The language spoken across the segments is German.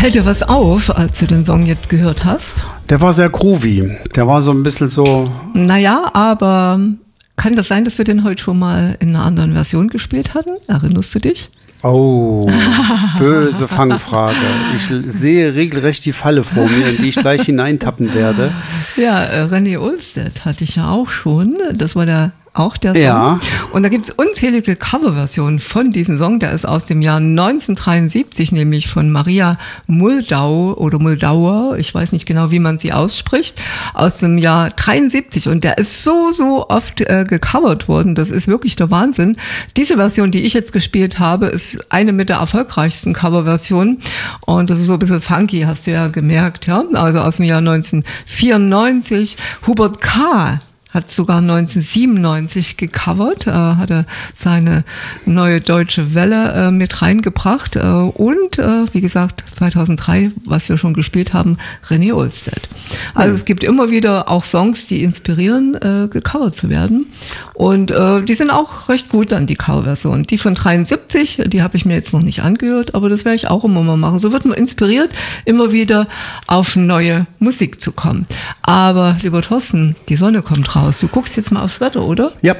Fällt dir was auf, als du den Song jetzt gehört hast? Der war sehr groovy. Der war so ein bisschen so... Naja, aber kann das sein, dass wir den heute schon mal in einer anderen Version gespielt hatten? Erinnerst du dich? Oh, böse Fangfrage. Ich sehe regelrecht die Falle vor mir, in die ich gleich hineintappen werde. Ja, René Olstedt hatte ich ja auch schon. Das war auch der Song. Ja. Und da gibt es unzählige Coverversionen von diesem Song. Der ist aus dem Jahr 1973, nämlich von Maria Muldau oder Muldauer. Ich weiß nicht genau, wie man sie ausspricht. Aus dem Jahr 73. Und der ist so oft gecovert worden. Das ist wirklich der Wahnsinn. Diese Version, die ich jetzt gespielt habe, ist eine mit der erfolgreichsten Coverversionen. Und das ist so ein bisschen funky, hast du ja gemerkt. Ja? Also aus dem Jahr 1994. Hubert K. hat sogar 1997 gecovert, hatte seine neue deutsche Welle mit reingebracht und wie gesagt 2003, was wir schon gespielt haben, René Olstedt. Also es gibt immer wieder auch Songs, die inspirieren, gecovert zu werden und die sind auch recht gut dann, die Coverversion. Die von 73, die habe ich mir jetzt noch nicht angehört, aber das werde ich auch immer mal machen. So wird man inspiriert, immer wieder auf neue Musik zu kommen. Aber lieber Thorsten, die Sonne kommt raus. Du guckst jetzt mal aufs Wetter, oder? Ja.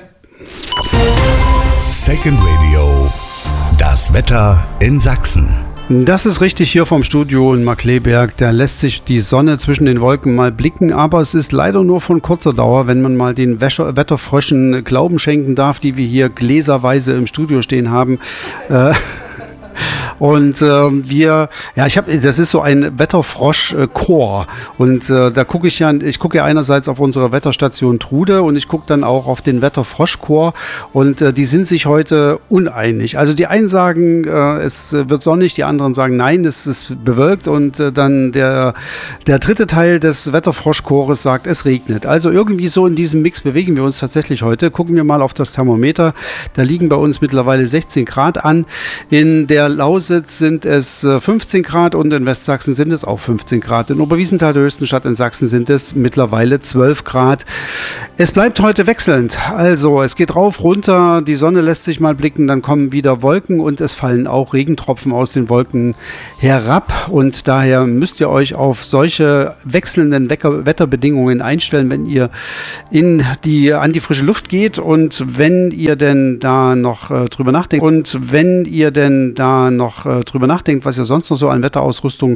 Second Radio. Das Wetter in Sachsen. Das ist richtig hier vom Studio in Markkleeberg. Da lässt sich die Sonne zwischen den Wolken mal blicken, aber es ist leider nur von kurzer Dauer, wenn man mal den Wetterfröschen Glauben schenken darf, die wir hier gläserweise im Studio stehen haben. Und das ist so ein Wetterfrosch-Chor und da gucke ich gucke einerseits auf unsere Wetterstation Trude und ich gucke dann auch auf den Wetterfrosch-Chor und die sind sich heute uneinig. Also die einen sagen, es wird sonnig, die anderen sagen, nein, es ist bewölkt und dann der dritte Teil des Wetterfrosch-Chores sagt, es regnet. Also irgendwie so in diesem Mix bewegen wir uns tatsächlich heute. Gucken wir mal auf das Thermometer, da liegen bei uns mittlerweile 16 Grad an. In der Lausitz sind es 15 Grad und in Westsachsen sind es auch 15 Grad. In Oberwiesenthal, der höchsten Stadt in Sachsen, sind es mittlerweile 12 Grad. Es bleibt heute wechselnd. Also es geht rauf, runter, die Sonne lässt sich mal blicken, dann kommen wieder Wolken und es fallen auch Regentropfen aus den Wolken herab. Und daher müsst ihr euch auf solche wechselnden Wetterbedingungen einstellen, wenn ihr an die frische Luft geht und wenn ihr denn da noch drüber nachdenkt was ihr sonst noch so an Wetterausrüstung